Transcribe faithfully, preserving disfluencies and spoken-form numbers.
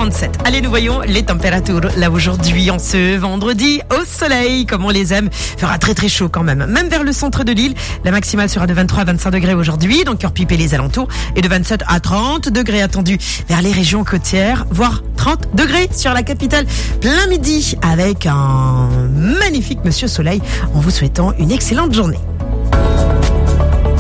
trente-sept. Allez, nous voyons les températures. Là, aujourd'hui, en ce vendredi, au soleil, comme on les aime. Il fera très très chaud quand même. Même vers le centre de l'île, la maximale sera de vingt-trois à vingt-cinq degrés aujourd'hui, donc Cœur-Pipe et les alentours, et de vingt-sept à trente degrés attendus vers les régions côtières, voire trente degrés sur la capitale plein midi, avec un magnifique Monsieur Soleil, en vous souhaitant une excellente journée.